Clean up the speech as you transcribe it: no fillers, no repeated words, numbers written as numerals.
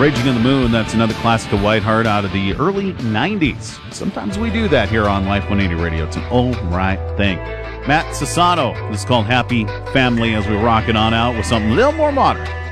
Raging on the Moon, that's another classic of Whiteheart out of the early 90s. Sometimes we do that here on Life 180 Radio. It's an all right thing. Matt Sassano, this is called Happy Family as we rock it on out with something a little more modern.